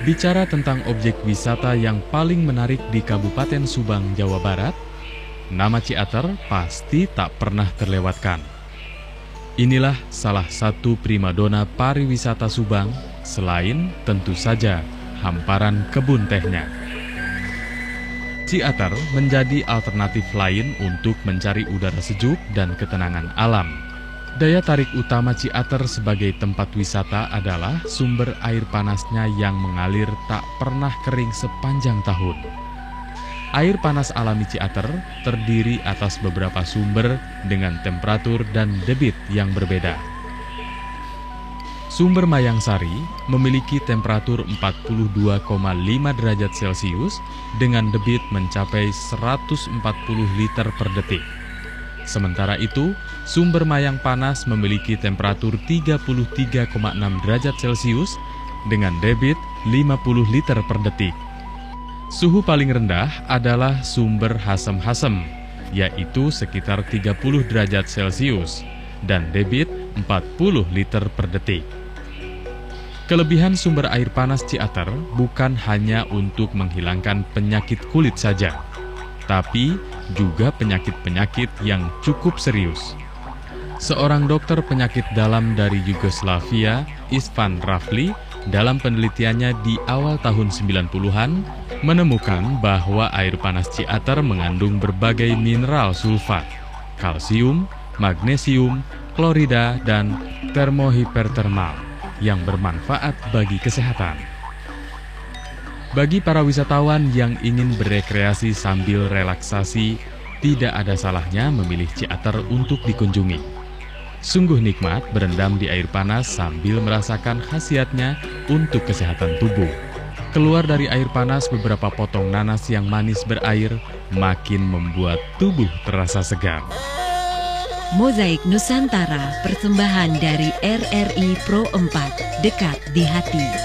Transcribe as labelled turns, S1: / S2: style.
S1: Bicara tentang objek wisata yang paling menarik di Kabupaten Subang, Jawa Barat, nama Ciater pasti tak pernah terlewatkan. Inilah salah satu primadona pariwisata Subang, selain tentu saja hamparan kebun tehnya. Ciater menjadi alternatif lain untuk mencari udara sejuk dan ketenangan alam. Daya tarik utama Ciater sebagai tempat wisata adalah sumber air panasnya yang mengalir tak pernah kering sepanjang tahun. Air panas alami Ciater terdiri atas beberapa sumber dengan temperatur dan debit yang berbeda. Sumber Mayangsari memiliki temperatur 42,5 derajat Celcius dengan debit mencapai 140 liter per detik. Sementara itu, sumber Mayang Panas memiliki temperatur 33,6 derajat Celcius dengan debit 50 liter per detik. Suhu paling rendah adalah sumber Hasem-Hasem, yaitu sekitar 30 derajat Celcius dan debit 40 liter per detik. Kelebihan sumber air panas Ciater bukan hanya untuk menghilangkan penyakit kulit saja, tapi juga penyakit-penyakit yang cukup serius. Seorang dokter penyakit dalam dari Yugoslavia, Istvan Rafli, dalam penelitiannya di awal tahun 90-an, menemukan bahwa air panas Ciater mengandung berbagai mineral sulfat, kalsium, magnesium, klorida, dan termohipertermal yang bermanfaat bagi kesehatan. Bagi para wisatawan yang ingin berekreasi sambil relaksasi, tidak ada salahnya memilih Ciater untuk dikunjungi. Sungguh nikmat berendam di air panas sambil merasakan khasiatnya untuk kesehatan tubuh. Keluar dari air panas beberapa potong nanas yang manis berair makin membuat tubuh terasa segar.
S2: Mozaik Nusantara, persembahan dari RRI Pro 4, dekat di hati.